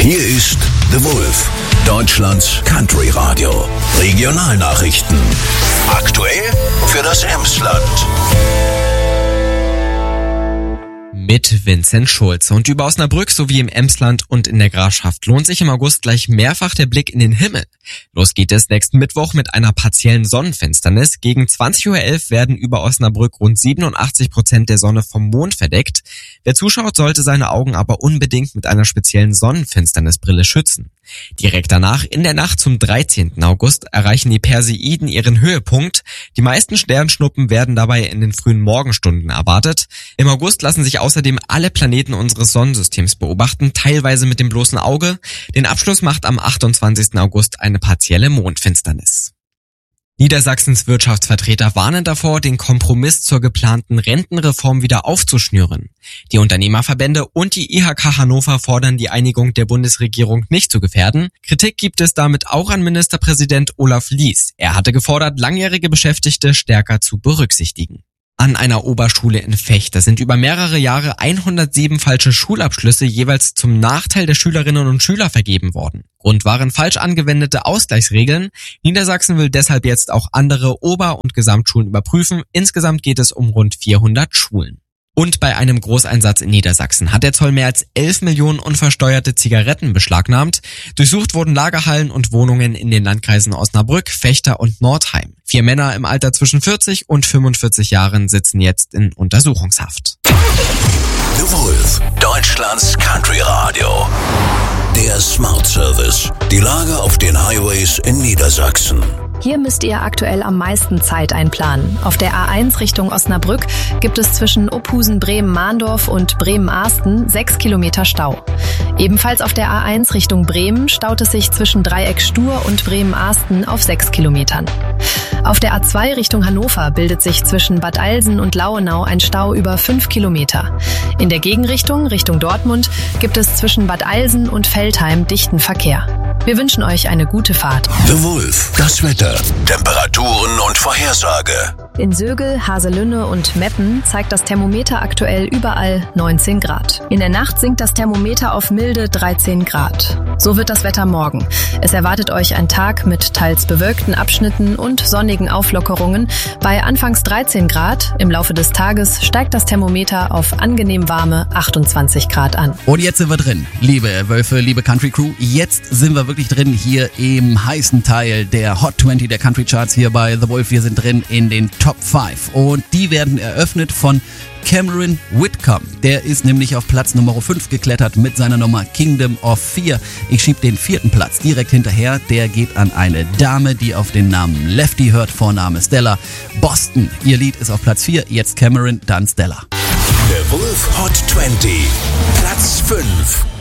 Hier ist The Wolf, Deutschlands Country Radio. Regionalnachrichten. Aktuell für das Emsland. Mit Vincent Schulze. Und über Osnabrück sowie im Emsland und in der Grafschaft lohnt sich im August gleich mehrfach der Blick in den Himmel. Los geht es nächsten Mittwoch mit einer partiellen Sonnenfinsternis. Gegen 20.11 Uhr werden über Osnabrück rund 87% der Sonne vom Mond verdeckt. Wer zuschaut, sollte seine Augen aber unbedingt mit einer speziellen Sonnenfinsternisbrille schützen. Direkt danach, in der Nacht zum 13. August, erreichen die Perseiden ihren Höhepunkt. Die meisten Sternschnuppen werden dabei in den frühen Morgenstunden erwartet. Im August lassen sich außerdem alle Planeten unseres Sonnensystems beobachten, teilweise mit dem bloßen Auge. Den Abschluss macht am 28. August eine partielle Mondfinsternis. Niedersachsens Wirtschaftsvertreter warnen davor, den Kompromiss zur geplanten Rentenreform wieder aufzuschnüren. Die Unternehmerverbände und die IHK Hannover fordern, die Einigung der Bundesregierung nicht zu gefährden. Kritik gibt es damit auch an Ministerpräsident Olaf Lies. Er hatte gefordert, langjährige Beschäftigte stärker zu berücksichtigen. An einer Oberschule in Vechta sind über mehrere Jahre 107 falsche Schulabschlüsse jeweils zum Nachteil der Schülerinnen und Schüler vergeben worden. Grund waren falsch angewendete Ausgleichsregeln. Niedersachsen will deshalb jetzt auch andere Ober- und Gesamtschulen überprüfen. Insgesamt geht es um rund 400 Schulen. Und bei einem Großeinsatz in Niedersachsen hat der Zoll mehr als 11 Millionen unversteuerte Zigaretten beschlagnahmt. Durchsucht wurden Lagerhallen und Wohnungen in den Landkreisen Osnabrück, Vechta und Nordheim. 4 Männer im Alter zwischen 40 und 45 Jahren sitzen jetzt in Untersuchungshaft. The Wolf, Deutschlands Country Radio. Der Smart Service. Die Lage auf den Highways in Niedersachsen. Hier müsst ihr aktuell am meisten Zeit einplanen. Auf der A1 Richtung Osnabrück gibt es zwischen Ophusen, Bremen-Mahndorf und Bremen-Arsten 6 Kilometer Stau. Ebenfalls auf der A1 Richtung Bremen staut es sich zwischen Dreieck Stur und Bremen-Arsten auf 6 Kilometern. Auf der A2 Richtung Hannover bildet sich zwischen Bad Alsen und Lauenau ein Stau über 5 Kilometer. In der Gegenrichtung, Richtung Dortmund, gibt es zwischen Bad Alsen und Veltheim dichten Verkehr. Wir wünschen euch eine gute Fahrt. The Wolf, das Wetter, Temperaturen und Vorhersage. In Sögel, Haselünne und Meppen zeigt das Thermometer aktuell überall 19 Grad. In der Nacht sinkt das Thermometer auf milde 13 Grad. So wird das Wetter morgen. Es erwartet euch ein Tag mit teils bewölkten Abschnitten und sonnigen Auflockerungen. Bei anfangs 13 Grad, im Laufe des Tages steigt das Thermometer auf angenehm warme 28 Grad an. Und jetzt sind wir drin, liebe Wölfe, liebe Country Crew. Jetzt sind wir wirklich drin hier im heißen Teil der Hot 20 der Country Charts hier bei The Wolf. Wir sind drin in den Top 5 und die werden eröffnet von Cameron Whitcomb. Der ist nämlich auf Platz Nummer 5 geklettert mit seiner Nummer Kingdom of Fear. Ich schieb den 4. Platz direkt hinterher. Der geht an eine Dame, die auf den Namen Lefty hört. Vorname Stella. Boston. Ihr Lied ist auf Platz 4. Jetzt Cameron, dann Stella. The Wolf Hot 20. Platz 5.